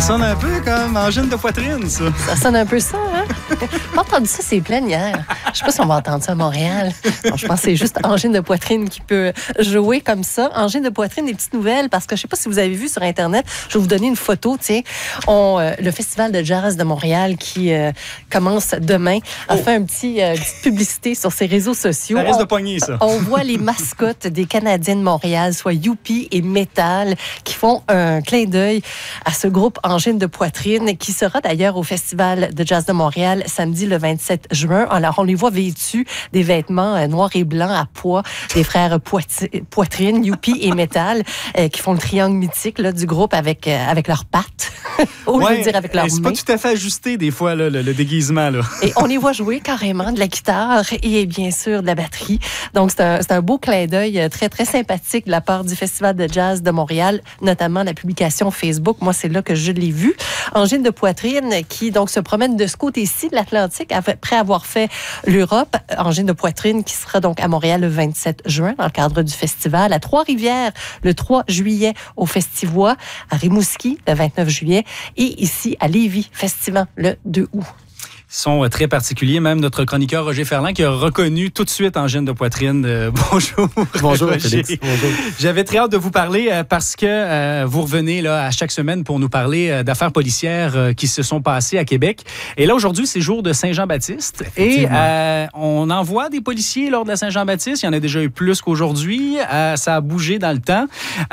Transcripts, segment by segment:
sonne un peu comme angine de poitrine, ça. Ça sonne un peu ça, hein? J'ai entendu ça, c'est plein hier. Je sais pas si on va entendre ça à Montréal. Bon, je pense que c'est juste angine de poitrine qui peut jouer comme ça. Angine de poitrine, des petites nouvelles, parce que je sais pas si vous avez vu sur Internet, je vais vous donner une photo, tiens. Le Festival de jazz de Montréal qui commence demain a fait petite publicité sur ses réseaux sociaux. Ça risque de pogner, ça. On voit les mascottes des Canadiens de Montréal, soit Youpi et Metal, qui font un clin d'œil à ce groupe Angine de poitrine, qui sera d'ailleurs au Festival de jazz de Montréal samedi le 27 juin. Alors, on les voit vêtus des vêtements noirs et blancs à pois, des frères Poitrine, Youpi et Metal, qui font le triangle mythique là, du groupe avec leurs pattes, au lieu de dire avec leurs mains. C'est pas tout à fait ajusté, des fois, là, le déguisement. Là. Et on les voit jouer carrément de la guitare et bien sûr de la batterie. Donc, c'est un beau clin d'œil très, très sympathique de la part du Festival de jazz de Montréal, notamment la publication Facebook. Moi, c'est là que je l'ai vu. Angine de poitrine qui, donc, se promène de ce côté-ci de l'Atlantique après avoir fait l'Europe. Angine de poitrine qui sera donc à Montréal le 27 juin dans le cadre du festival. À Trois-Rivières, le 3 juillet au Festivois. À Rimouski, le 29 juillet. Et ici, à Lévis, Festivant, le 2 août. Ils sont très particuliers. Même notre chroniqueur Roger Ferland qui a reconnu tout de suite angine de poitrine. Bonjour. Bonjour, Roger. Félix. Bonjour. J'avais très hâte de vous parler parce que vous revenez là, à chaque semaine pour nous parler d'affaires policières qui se sont passées à Québec. Et là, aujourd'hui, c'est jour de Saint-Jean-Baptiste. Et on envoie des policiers lors de la Saint-Jean-Baptiste. Il y en a déjà eu plus qu'aujourd'hui. Ça a bougé dans le temps.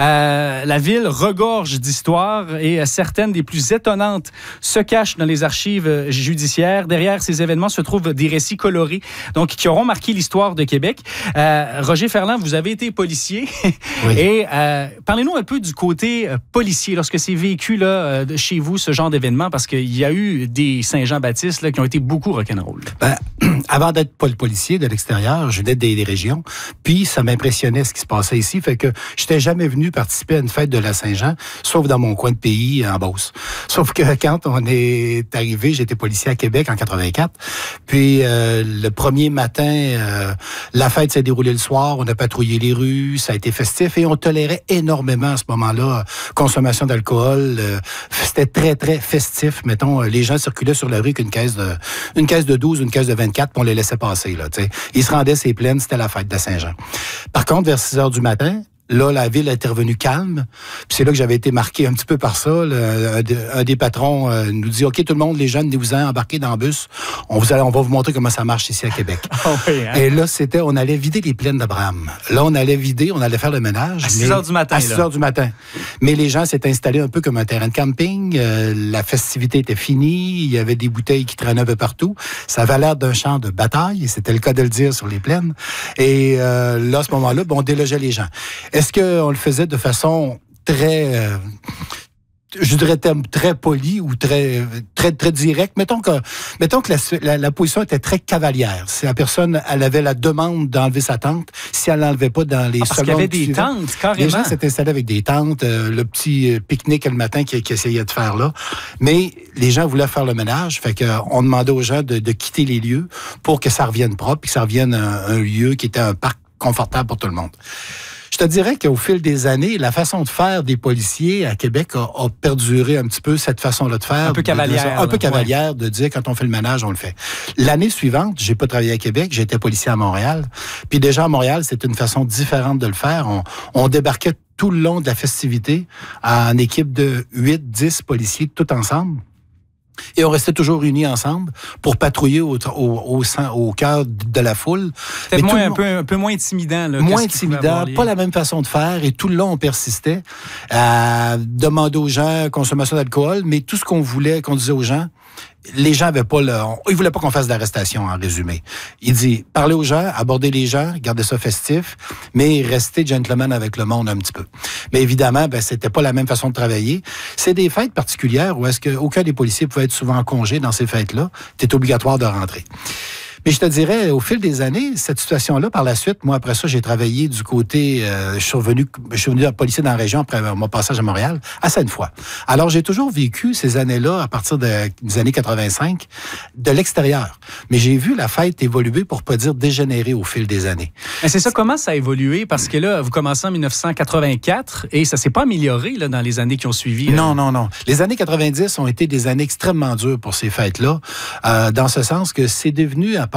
La ville regorge d'histoires et certaines des plus étonnantes se cachent dans les archives judiciaires. Derrière ces événements se trouvent des récits colorés, donc qui auront marqué l'histoire de Québec. Roger Ferland, vous avez été policier. Oui. Et parlez-nous un peu du côté policier, lorsque c'est vécu là, chez vous, ce genre d'événement, parce qu'il y a eu des Saint-Jean-Baptiste là, qui ont été beaucoup rock'n'roll. Avant d'être policier de l'extérieur, je venais des régions, puis ça m'impressionnait ce qui se passait ici, fait que je n'étais jamais venu participer à une fête de la Saint-Jean, sauf dans mon coin de pays, en Beauce. Sauf que quand on est arrivé, j'étais policier à Québec en 84. Puis le premier matin, la fête s'est déroulée le soir. On a patrouillé les rues, ça a été festif et on tolérait énormément à ce moment-là consommation d'alcool. C'était très, très festif. Mettons, les gens circulaient sur la rue avec une caisse de 12, une caisse de 24, puis on les laissait passer. Là, t'sais. Ils se rendaient ses plaines, c'était la fête de Saint-Jean. Par contre, vers 6 heures du matin, là, la ville était revenue calme. Puis c'est là que j'avais été marqué un petit peu par ça. Un des patrons nous dit « OK, tout le monde, les jeunes, vous en embarquez dans le bus. On va vous montrer comment ça marche ici à Québec. » Et là, on allait vider les plaines d'Abraham. Là, on allait faire le ménage. À 6 heures du matin. À 6 heures du matin. Mais les gens s'étaient installés un peu comme un terrain de camping. La festivité était finie. Il y avait des bouteilles qui traînaient un peu partout. Ça avait l'air d'un champ de bataille. C'était le cas de le dire sur les plaines. Et là, à ce moment-là, on délogeait les gens. Est-ce qu'on le faisait de façon très, je dirais très polie ou très directe? Mettons que la position était très cavalière. Si la personne, elle avait la demande d'enlever sa tente, si elle l'enlevait pas dans les secondes parce qu'il y avait des tentes, carrément. Les gens s'étaient installés avec des tentes, le petit pique-nique le matin qu'ils essayaient de faire là. Mais les gens voulaient faire le ménage, fait qu'on demandait aux gens de quitter les lieux pour que ça revienne propre, puis que ça revienne un lieu qui était un parc confortable pour tout le monde. Je te dirais qu'au fil des années, la façon de faire des policiers à Québec a perduré un petit peu cette façon-là de faire. Un peu cavalière. Un peu cavalière de dire quand on fait le ménage, on le fait. L'année suivante, j'ai pas travaillé à Québec, j'étais policier à Montréal. Puis déjà à Montréal, c'était une façon différente de le faire. On débarquait tout le long de la festivité en équipe de 8-10 policiers tout ensemble. Et on restait toujours réunis ensemble pour patrouiller au cœur de la foule. C'était un peu moins intimidant. Là, moins intimidant, pas la même façon de faire. Et tout le long, on persistait à demander aux gens consommation d'alcool. Mais tout ce qu'on disait aux gens, les gens ils voulaient pas qu'on fasse d'arrestation, en résumé. Il dit, parlez aux gens, abordez les gens, gardez ça festif, mais restez gentleman avec le monde un petit peu. Mais évidemment, c'était pas la même façon de travailler. C'est des fêtes particulières où est-ce qu'aucun des policiers pouvait être souvent en congé dans ces fêtes-là. C'est obligatoire de rentrer. Mais je te dirais, au fil des années, cette situation-là, par la suite, moi, après ça, j'ai travaillé du côté... je suis revenu policier dans la région après mon passage à Montréal, à Sainte-Foy. Alors, j'ai toujours vécu ces années-là, à partir des années 85, de l'extérieur. Mais j'ai vu la fête évoluer, pour pas dire dégénérer, au fil des années. Mais c'est ça, comment ça a évolué? Parce que là, vous commencez en 1984 et ça s'est pas amélioré là, dans les années qui ont suivi. Non. Les années 90 ont été des années extrêmement dures pour ces fêtes-là, dans ce sens que c'est devenu,